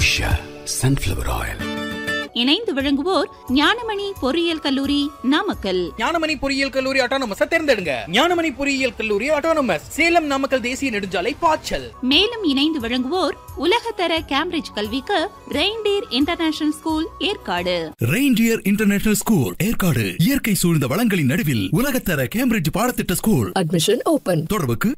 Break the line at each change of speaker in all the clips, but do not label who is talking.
Usha sunflower oil.
இணைந்து வழங்குவோர் ஞானமணி பொறியியல் கல்லூரி, நாமக்கல்.
ஞானமணி பொறியியல் கல்லூரி ஆட்டோனமஸ் தேர்ந்தெடுங்க. ஞானமணி பொறியியல் கல்லூரி ஆட்டோனமஸ், சேலம் நாமக்கல் தேசிய நெடுஞ்சாலை பாய்ச்சல்.
மேலும் இணைந்து வழங்குவோர் உலகத்தர கேம்பிரிட்ஜ் கல்விக்கு reindeer international school, Yercaud.
Reindeer international school, Yercaud. இயற்கை சூழ்ந்த வளங்களின் நடுவில் உலகத்தர கேம்பிரிட்ஜ் பாடத்திட்ட ஸ்கூல்.
Admission open.
தொடர்புக்கு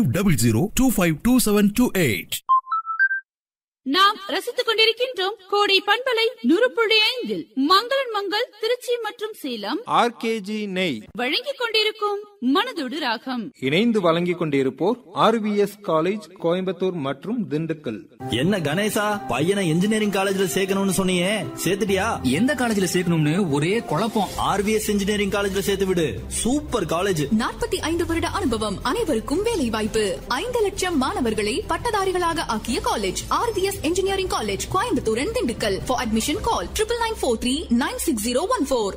9500252728.
நாம் ரசித்துக் கொண்டிருக்கின்றோம் கோடை பண்பலை 100.5 மங்களன் மங்கள் திருச்சி மற்றும் சேலம்
RKG நெய்
வழங்கிக் கொண்டிருக்கும் மனதோடு ராகம்.
இணைந்து வழங்கிக் கொண்டிருப்போர் RVS காலேஜ், கோயம்புத்தூர் மற்றும் திண்டுக்கல்.
என்ன கணேசா, பையனை இன்ஜினியரிங் காலேஜ்ல சேர்க்கணும்னு சொன்னியே, சேர்த்துட்டியா?
எந்த காலேஜ்ல சேர்க்கணும்னு ஒரே குழப்பம்.
RVS இன்ஜினியரிங் காலேஜ்ல சேர்த்து விடு. Super college.
45 வருட அனுபவம், அனைவருக்கும் வேலை வாய்ப்பு. 5 லட்சம் மாணவர்களை பட்டதாரிகளாக ஆக்கிய college RVS Engineering College, Coimbatore and Dindigul. For admission call 9943960114.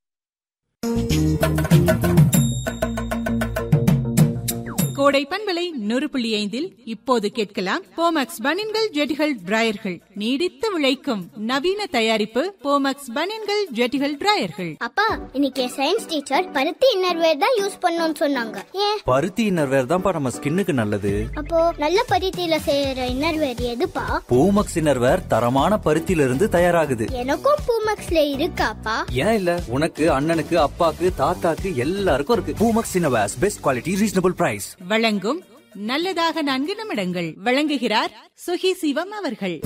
கோடை பண்பலை 100.5 இப்போது கேட்கலாம் போமக்ஸ் பனியன்கள் ஜெட்டிகள் டிராயர்கள். நீடித்து உழைக்கும் நவீன தயாரிப்பு போமக்ஸ் பனியன்கள் ஜெட்டிகள் டிராயர்கள்.
அப்பா, இன்னைக்கு சயின்ஸ் டீச்சர் பருத்தி இன்னர்வேர் தான் யூஸ் பண்ணணும்னு சொன்னாங்க. ஏன்?
பருத்தி இன்னர்வேர் தான்ப்பா நம்ம ஸ்கின்னுக்கு நல்லது.
அப்போ நல்ல பருத்தியில செய்யற இன்னர்வேர் எதுப்பா?
பூமக்ஸ் இன்னர்வேர் தரமான பருத்தியில இருந்து தயாராகுது.
எனக்கும் பூமக்ஸ்ல இருக்காப்பா?
ஏன் இல்ல, உனக்கு, அண்ணனுக்கு, அப்பாக்கு, தாத்தாக்கு எல்லாருக்கும் இருக்கு. Poomex innerwears, best quality, reasonable price.
வழங்கும் நல்லதாக 4 நிமிடங்கள். வழங்குகிறார் சுகி சிவம் அவர்கள்.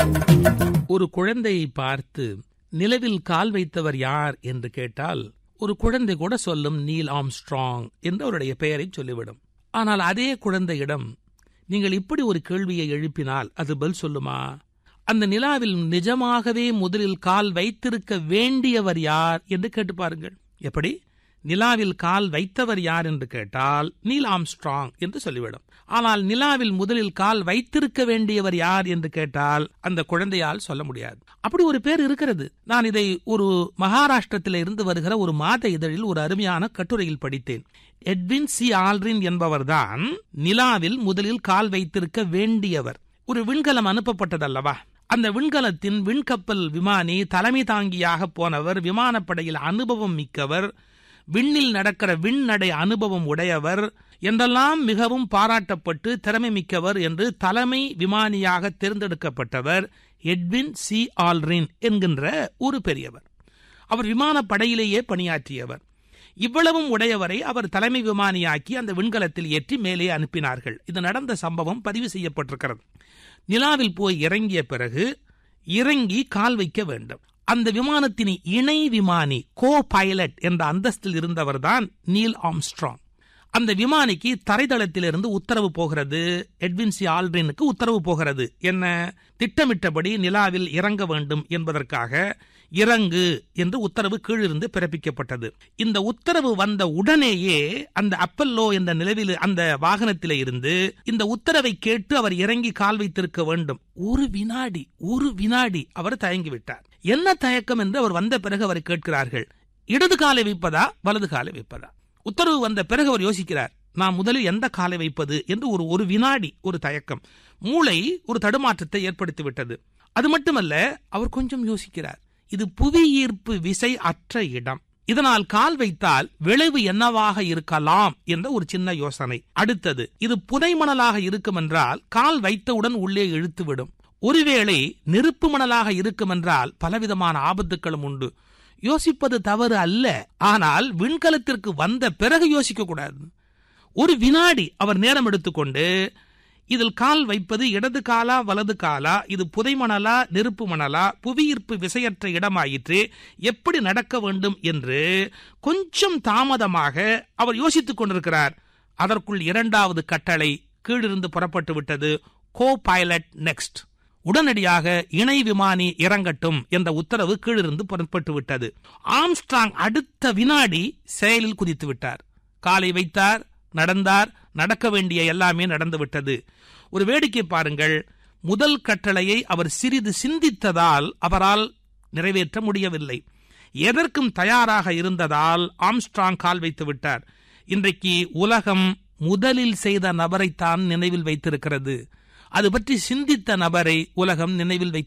ஒரு குழந்தையை பார்த்து நிலவில் கால் வைத்தவர் யார் என்று கேட்டால் ஒரு குழந்தை கூட சொல்லும் நீல் ஆம்ஸ்ட்ராங் என்று அவருடைய பெயரை சொல்லிவிடும். ஆனால் அதே குழந்தையிடம் நீங்கள் இப்படி ஒரு கேள்வியை எழுப்பினால் அது பதில் சொல்லுமா? அந்த நிலாவில் நிஜமாகவே முதலில் கால் வைத்திருக்க வேண்டியவர் யார் என்று கேட்டு பாருங்கள். எப்படி? நிலாவில் கால் வைத்தவர் யார் என்று கேட்டால் நீல் ஆம்ஸ்ட்ராங் என்று சொல்லிவிடும். ஆனால் நிலாவில் முதலில் கால் வைத்திருக்க வேண்டியவர் யார் என்று கேட்டால் அந்த குழந்தையால் சொல்ல முடியாது. அப்படி ஒரு பேர் இருக்கிறது. நான் இதை ஒரு மகாராஷ்டிரத்தில் இருந்து வருகிற ஒரு மாத இதழில் ஒரு அருமையான கட்டுரையில் படித்தேன். எட்வின் சி ஆல்ரின் என்பவர்தான் நிலாவில் முதலில் கால் வைத்திருக்க வேண்டியவர். ஒரு விண்கலம் அனுப்பப்பட்டதல்லவா, அந்த விண்கலத்தின் விண்கப்பல் விமானி, தலைமை தாங்கியாக போனவர், விமானப்படையில் அனுபவம் மிக்கவர், விண்ணில் நடக்கிற விண்ணடை அனுபவம் உடையவர் என்றெல்லாம் மிகவும் பாராட்டப்பட்டு திறமை மிக்கவர் என்று தலைமை விமானியாக தேர்ந்தெடுக்கப்பட்டவர் எட்வின் சி ஆல்ரின் என்கின்ற ஒரு பெரியவர். அவர் விமானப்படையிலேயே பணியாற்றியவர். இவ்வளவும் உடையவரை அவர் தலைமை விமானியாக்கி அந்த விண்கலத்தில் ஏற்றி மேலே அனுப்பினார்கள். இது நடந்த சம்பவம் பதிவு செய்யப்பட்டிருக்கிறது. நிலாவில் போய் இறங்கிய பிறகு இறங்கி கால் வைக்க வேண்டும். அந்த விமானத்தின் இணை விமானி, கோ பைலட் என்ற அந்தஸ்தில் இருந்தவர் தான் நீல் ஆம்ஸ்ட்ராங். அந்த விமானிக்கு தரைதளத்திலிருந்து உத்தரவு போகிறது. எட்வின் சி ஆல்ரினுக்கு உத்தரவு போகிறது. என்ன? திட்டமிட்டபடி நிலாவில் இறங்க வேண்டும் என்பதற்காக இறங்கு என்று உத்தரவு கீழிருந்து பிறப்பிக்கப்பட்டது. இந்த உத்தரவு வந்த உடனேயே அந்த அப்பல்லோ என்ற நிலவில் அந்த வாகனத்திலே இருந்து இந்த உத்தரவை கேட்டு அவர் இறங்கி கால் வைத்திருக்க வேண்டும். ஒரு வினாடி அவர் தயங்கிவிட்டார். என்ன தயக்கம் என்று அவர் வந்த பிறகு அவர் கேட்கிறார்கள், இடது காலை வைப்பதா வலது காலை வைப்பதா? உத்தரவு வந்த பிறகு அவர் யோசிக்கிறார், நான் முதலில் எந்த காலை வைப்பது என்று ஒரு வினாடி ஒரு தயக்கம். மூளை ஒரு தடுமாற்றத்தை ஏற்படுத்திவிட்டது. அது மட்டுமல்ல, அவர் கொஞ்சம் யோசிக்கிறார். இது புவி ஈர்ப்பு விசை அற்ற இடம், இதனால் கால் வைத்தால் விளைவு என்னவாக இருக்கலாம் என்ற ஒரு சின்ன யோசனை. அடுத்தது, இது புதை மணலாக இருக்கும் என்றால் கால் வைத்தவுடன் உள்ளே இழுத்துவிடும். ஒருவேளை நெருப்பு மணலாக இருக்கும் என்றால் பலவிதமான ஆபத்துக்களும் உண்டு. யோசிப்பது தவறு அல்ல, ஆனால் விண்கலத்திற்கு வந்த பிறகு யோசிக்க கூடாது. ஒரு வினாடி அவர் நேரம் எடுத்துக்கொண்டு இதில் கால் வைப்பது இடது காலா வலது காலா, இது புதை மணலா நெருப்பு மணலா, புவியீர்ப்பு விசையற்ற இடமாயிற்று, எப்படி நடக்க வேண்டும் என்று கொஞ்சம் தாமதமாக அவர் யோசித்துக் கொண்டிருக்கிறார். அதற்குள் 2வது கட்டளை கீழிருந்து புறப்பட்டு விட்டது. Co pilot next. உடனடியாக இணை விமானி இறங்கட்டும் என்ற உத்தரவு கீழிருந்து புறப்பட்டு விட்டது. ஆம்ஸ்ட்ராங் அடுத்த வினாடி செயலில் குதித்து விட்டார். காலை வைத்தார், நடந்தார், நடக்க வேண்டிய எல்லாமே நடந்துவிட்டது. ஒரு வேடிக்கை பாருங்கள், முதல் கட்டளையை அவர் சிறிது சிந்தித்ததால் அவரால் நிறைவேற்ற முடியவில்லை. எதற்கும் தயாராக இருந்ததால் ஆம்ஸ்ட்ராங் கால் வைத்து விட்டார். இன்றைக்கு உலகம் முதலில் செய்த நபரைத்தான் நினைவில் வைத்திருக்கிறது. அது பற்றி சிந்தித்த நபரை உலகம் நினைவில்